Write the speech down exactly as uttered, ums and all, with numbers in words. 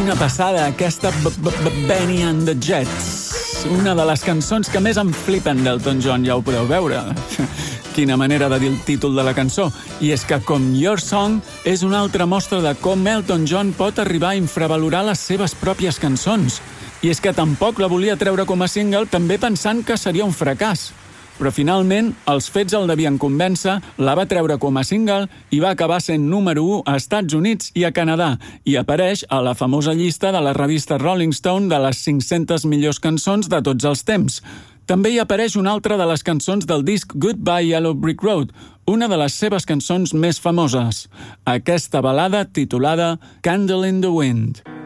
Una passada, aquesta Benny and the Jets. Una de les cançons que més em flipen d'Elton John, ja ho podeu veure. Quina manera de dir el títol de la cançó. I és que com Your Song és una altra mostra de com Elton John pot arribar a infravalorar les seves pròpies cançons. I és que tampoc la volia treure com a single, també pensant que seria un fracàs. Però finalment, els fets el devien convèncer, la va treure com a single i va acabar sent número u a Estats Units i a Canadà, i apareix a la famosa llista de la revista Rolling Stone de les cinc-centes millors cançons de tots els temps. També hi apareix una altra de les cançons del disc Goodbye Yellow Brick Road, una de les seves cançons més famoses, aquesta balada titulada Candle in the Wind.